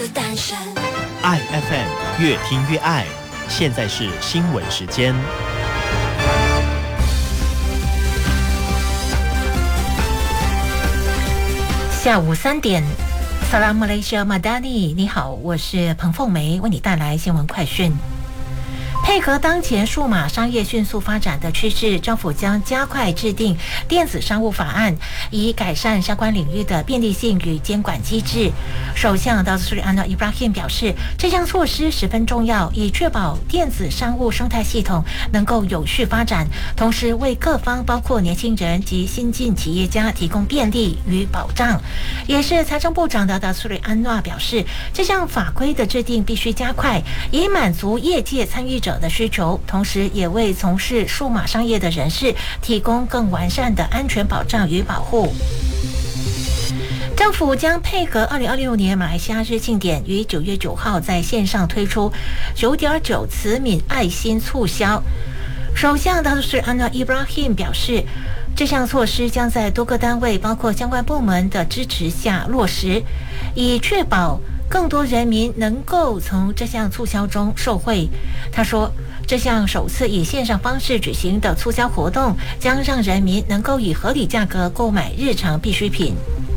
的诞生。 爱 FM 越听越爱，现在是新闻时间。 下午3点。Salam Malaysia Madani， 你好，我是彭凤梅，为你带来新闻快讯。配合当前数码商业迅速发展的趋势，政府将加快制定电子商务法案，以改善相关领域的便利性与监管机制。首相达斯里安诺伊布拉欣表示，这项措施十分重要，以确保电子商务生态系统能够有序发展，同时为各方包括年轻人及新进企业家提供便利与保障。也是财政部长的达斯里安诺表示，这项法规的制定必须加快，以满足业界参与者的需求，同时也为从事数码商业的人士提供更完善的安全保障与保护。政府将配合2026年马来西亚日庆典，于9月9号在线上推出 9.9 慈悯爱心促销。首相达斯里安诺伊布拉欣表示，这项措施将在多个单位包括相关部门的支持下落实，以确保更多人民能够从这项促销中受惠。他说，这项首次以线上方式举行的促销活动，将让人民能够以合理价格购买日常必需品。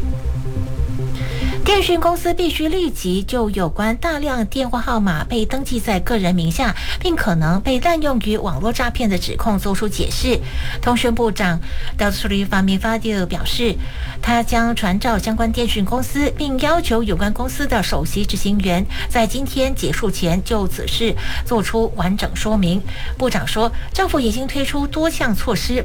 电讯公司必须立即就有关大量电话号码被登记在个人名下，并可能被滥用于网络诈骗的指控做出解释。通讯部长达斯里法米法迪表示，他将传召相关电讯公司，并要求有关公司的首席执行员在今天结束前就此事做出完整说明。部长说，政府已经推出多项措施，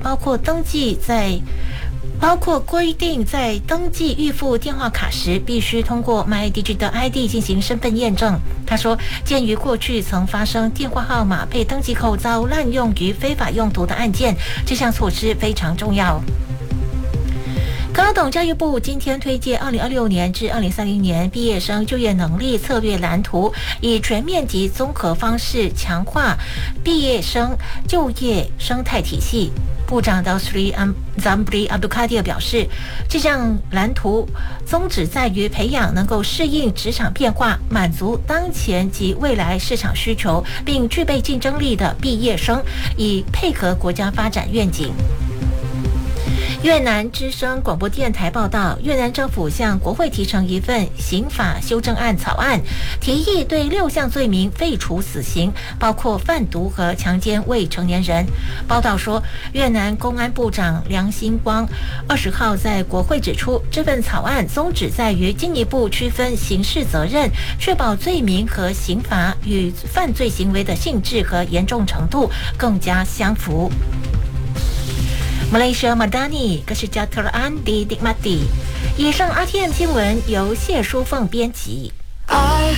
包括规定在登记预付电话卡时必须通过 MyDigital ID 进行身份验证。他说，鉴于过去曾发生电话号码被登记后遭滥用于非法用途的案件，这项措施非常重要。高等教育部今天推介2026年至2030年毕业生就业能力策略蓝图，以全面及综合方式强化毕业生就业生态体系。部长达斯里Zamri Abdul Kadir 表示，这项蓝图宗旨在于培养能够适应职场变化、满足当前及未来市场需求，并具备竞争力的毕业生，以配合国家发展愿景。越南之声广播电台报道，越南政府向国会提呈一份刑法修正案草案，提议对6项罪名废除死刑，包括贩毒和强奸未成年人。报道说，越南公安部长梁新光20号在国会指出，这份草案宗旨在于进一步区分刑事责任，确保罪名和刑罚与犯罪行为的性质和严重程度更加相符。Malaysia Madani Kesejahteraan dinikmati。以上 RTM 新闻由谢淑凤编辑。 爱